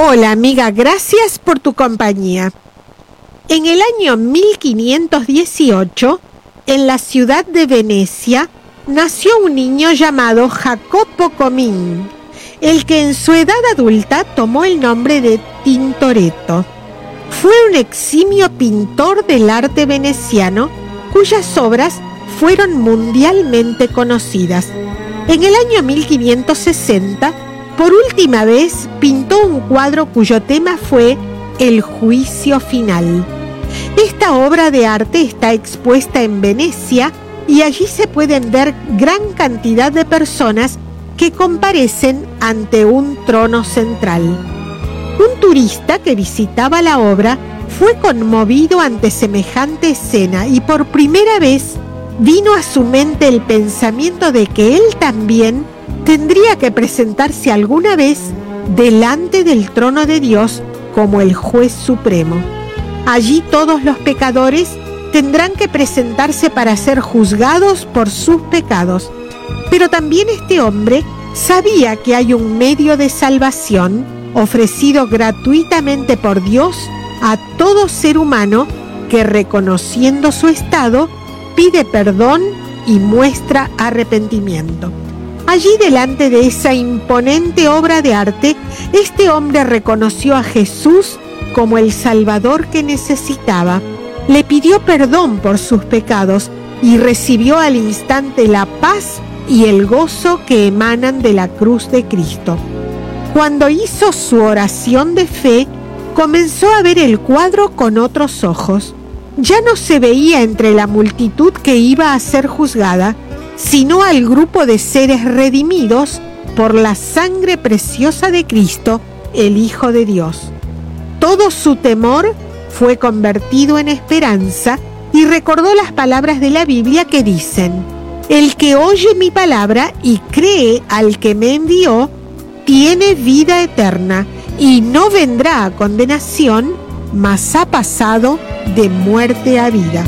Hola amiga, gracias por tu compañía. En el año 1518, en la ciudad de Venecia, nació un niño llamado Jacopo Comín, el que en su edad adulta tomó el nombre de Tintoretto. Fue un eximio pintor del arte veneciano, cuyas obras fueron mundialmente conocidas. En el año 1560, por última vez, pintó un cuadro cuyo tema fue El Juicio Final. Esta obra de arte está expuesta en Venecia y allí se pueden ver gran cantidad de personas que comparecen ante un trono central. Un turista que visitaba la obra fue conmovido ante semejante escena y por primera vez vino a su mente el pensamiento de que él también tendría que presentarse alguna vez delante del trono de Dios como el juez supremo. Allí todos los pecadores tendrán que presentarse para ser juzgados por sus pecados. Pero también este hombre sabía que hay un medio de salvación ofrecido gratuitamente por Dios a todo ser humano que, reconociendo su estado, pide perdón y muestra arrepentimiento. Allí, delante de esa imponente obra de arte, este hombre reconoció a Jesús como el Salvador que necesitaba. Le pidió perdón por sus pecados y recibió al instante la paz y el gozo que emanan de la cruz de Cristo. Cuando hizo su oración de fe, comenzó a ver el cuadro con otros ojos. Ya no se veía entre la multitud que iba a ser juzgada, sino al grupo de seres redimidos por la sangre preciosa de Cristo, el Hijo de Dios. Todo su temor fue convertido en esperanza y recordó las palabras de la Biblia que dicen: el que oye mi palabra y cree al que me envió, tiene vida eterna y no vendrá a condenación, mas ha pasado de muerte a vida.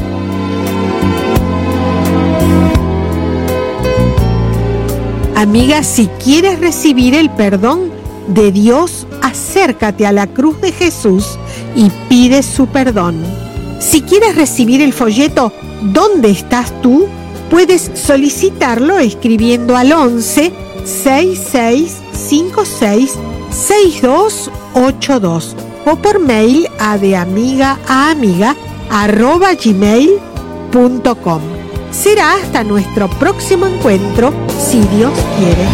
Amiga, si quieres recibir el perdón de Dios, acércate a la cruz de Jesús y pide su perdón. Si quieres recibir el folleto ¿Dónde estás tú?, puedes solicitarlo escribiendo al 11 6656 6282 o por mail a deamigaamiga@gmail.com. Será hasta nuestro próximo encuentro, si Dios quiere.